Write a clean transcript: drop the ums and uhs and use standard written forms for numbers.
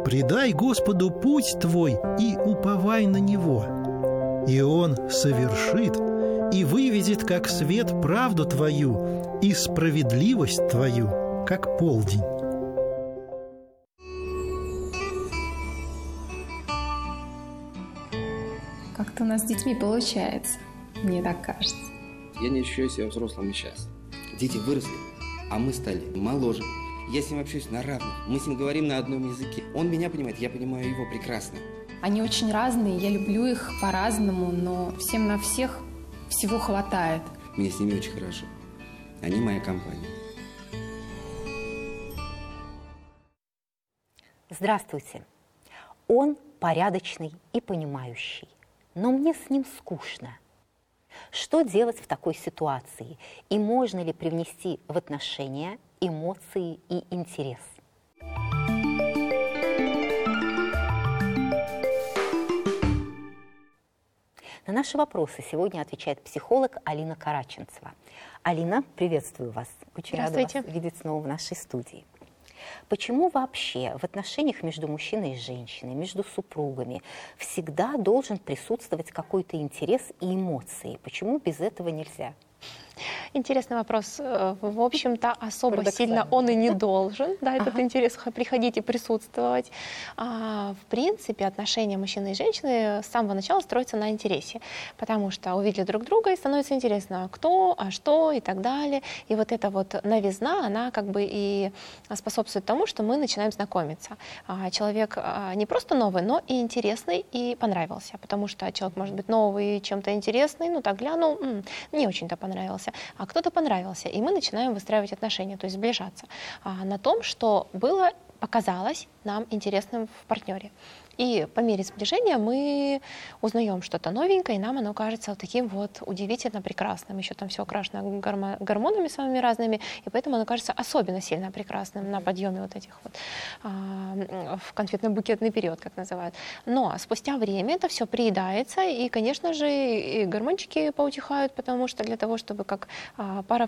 Предай Господу путь твой и уповай на Него, и Он совершит и выведет как свет правду твою и справедливость твою, как полдень. Как-то у нас с детьми получается, мне так кажется. Я не ощущаю себя взрослым и сейчас. Дети выросли, а мы стали моложе. Я с ним общаюсь на равных. Мы с ним говорим на одном языке. Он меня понимает, я понимаю его прекрасно. Они очень разные, я люблю их по-разному, но всем на всех всего хватает. Мне с ними очень хорошо. Они моя компания. Здравствуйте. Он порядочный и понимающий, но мне с ним скучно. Что делать в такой ситуации? И можно ли привнести в отношения эмоции и интерес? На наши вопросы сегодня отвечает психолог Алина Караченцева. Алина, приветствую вас. Очень рада вас видеть снова в нашей студии. Почему вообще в отношениях между мужчиной и женщиной, между супругами всегда должен присутствовать какой-то интерес и эмоции? Почему без этого нельзя? Интересный вопрос. В общем-то, особо сильно он и не должен, да, этот интерес приходить и присутствовать. В принципе, отношения мужчины и женщины с самого начала строятся на интересе, потому что увидели друг друга и становится интересно, кто, а что и так далее. И вот эта вот новизна, она как бы и способствует тому, что мы начинаем знакомиться. Человек не просто новый, но и интересный, и понравился, потому что человек может быть новый, чем-то интересный, ну так глянул, не очень-то понравился. А кто-то понравился, и мы начинаем выстраивать отношения, то есть сближаться на том, что показалось нам интересным в партнере. И по мере сближения мы узнаем что-то новенькое, и нам оно кажется вот таким вот удивительно прекрасным. Еще там все окрашено гормонами самыми разными, и поэтому оно кажется особенно сильно прекрасным на подъеме вот этих вот в конфетно-букетный период, как называют. Но спустя время это все приедается, и, конечно же, и гормончики поутихают, потому что для того, чтобы как пара